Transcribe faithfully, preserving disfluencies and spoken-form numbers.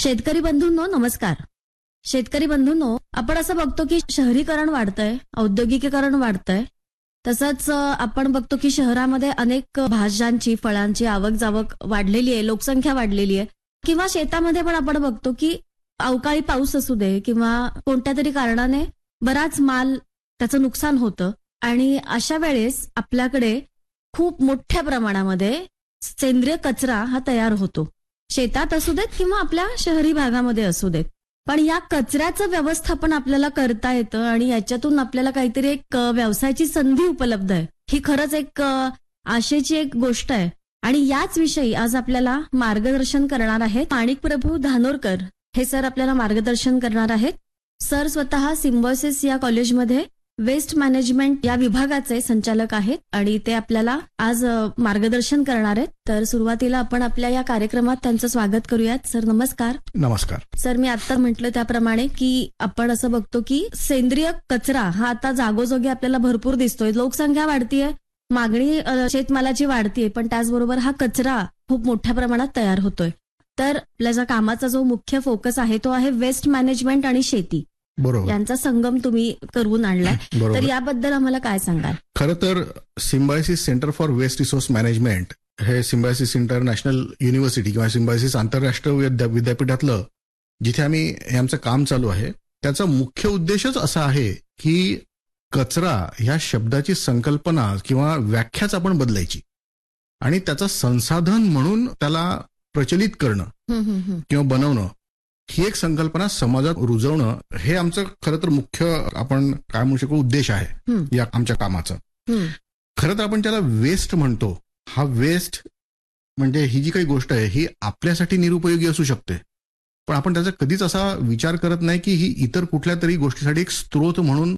शेतकरी बंधूंनो नमस्कार. शेतकरी बंधूंनो, आपण असं बघतो की शहरीकरण वाढतंय, औद्योगिकीकरण वाढतंय. तसंच आपण बघतो की शहरामध्ये अनेक भाज्यांची, फळांची आवक जावक वाढलेली आहे, लोकसंख्या वाढलेली आहे. किंवा शेतामध्ये पण आपण बघतो की अवकाळी पाऊस असू दे किंवा कोणत्या तरी कारणाने बराच माल त्याचं नुकसान होतं आणि अशा वेळेस आपल्याकडे खूप मोठ्या प्रमाणामध्ये सेंद्रिय कचरा हा तयार होतो. शेतात असू देत किंवा आपल्या शहरी भागामध्ये असू देत. पण या कचऱ्याचं व्यवस्थापन आपल्याला करता येतं आणि याच्यातून आपल्याला काहीतरी एक व्यवसायाची संधी उपलब्ध आहे. ही खरंच एक आशेची एक गोष्ट आहे आणि याच विषयी आज आपल्याला मार्गदर्शन करणार आहेत माणिक प्रभू धानोरकर. हे सर आपल्याला मार्गदर्शन करणार आहेत. सर स्वतः सिम्बायोसिस या कॉलेजमध्ये वेस्ट मॅनेजमेंट या विभागाचे संचालक आहेत आणि ते आपल्याला आज मार्गदर्शन करणार आहेत. तर सुरुवातीला आपण आपल्या या कार्यक्रमात त्यांचं स्वागत करूयात. सर नमस्कार. नमस्कार सर. मी आता म्हटलं त्याप्रमाणे की आपण असं बघतो की सेंद्रिय कचरा हा आता जागोजागी आपल्याला भरपूर दिसतोय. लोकसंख्या वाढतीये, मागणी शेतमालाची वाढतीये, पण त्याचबरोबर हा कचरा खूप मोठ्या प्रमाणात तयार होतोय. तर आपल्या कामाचा जो मुख्य फोकस आहे तो आहे वेस्ट मॅनेजमेंट आणि शेती. बरोबर. यांचा संगम तुम्ही करून आणलाय. तर याबद्दल आम्हाला काय सांगाल? खरं तर symbiosis centre for waste resource management हे सिम्बायोसिस इंटरनॅशनल युनिव्हर्सिटी किंवा सिम्बायोसिस आंतरराष्ट्रीय विद्यापीठातलं जिथे आम्ही हे आमचं काम चालू आहे त्याचा मुख्य उद्देशच असा आहे की कचरा ह्या शब्दाची संकल्पना किंवा व्याख्याच आपण बदलायची आणि त्याचं संसाधन म्हणून त्याला प्रचलित करणं किंवा बनवणं ही एक संकल्पना समाजात रुजवणं हे आमचं खरं तर मुख्य आपण काय म्हणू शकू उद्देश आहे या आमच्या कामाचा. खरं तर आपण त्याला वेस्ट म्हणतो. हा वेस्ट म्हणजे ही जी काही गोष्ट आहे ही आपल्यासाठी निरुपयोगी असू शकते, पण आपण त्याचा कधीच असा विचार करत नाही की ही इतर कुठल्या तरी गोष्टीसाठी एक स्त्रोत म्हणून